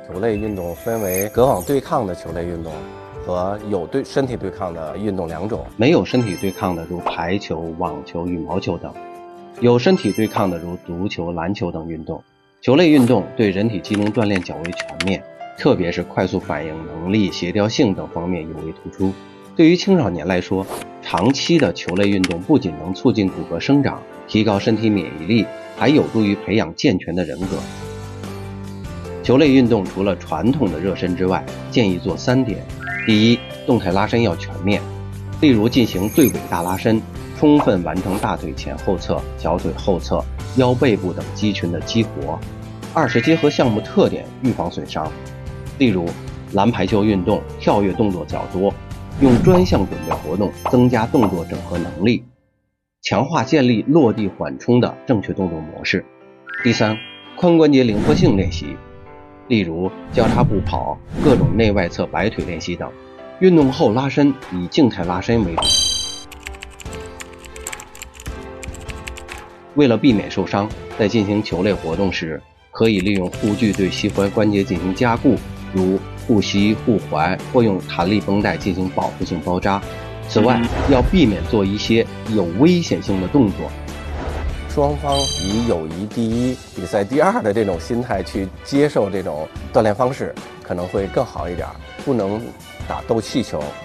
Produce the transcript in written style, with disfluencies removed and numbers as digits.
球类运动分为隔网对抗的球类运动和有身体对抗的运动两种。 没有身体对抗的如排球、网球、羽毛球等，有身体对抗的如足球、篮球等运动。球类运动对人体机能锻炼较为全面，特别是快速反应能力、协调性等方面尤为突出。对于青少年来说，长期的球类运动不仅能促进骨骼生长，提高身体免疫力，还有助于培养健全的人格。球类运动除了传统的热身之外，建议做3点。第一，动态拉伸要全面，例如进行对尾大拉伸，充分完成大腿前后侧、小腿后侧、腰背部等肌群的激活。二是结合项目特点预防损伤，例如篮排球运动跳跃动作较多，用专项准备活动增加动作整合能力，强化建立落地缓冲的正确动作模式。第三，髋关节灵活性练习，例如交叉步跑、各种内外侧摆腿练习等。运动后拉伸以静态拉伸为主。为了避免受伤，在进行球类活动时，可以利用护具对膝踝关节进行加固，如护膝、护踝，或用弹力绷带进行保护性包扎。此外，要避免做一些有危险性的动作。 双方以友谊第一、比赛第二的这种心态去接受这种锻炼方式，可能会更好一点。不能打斗气球，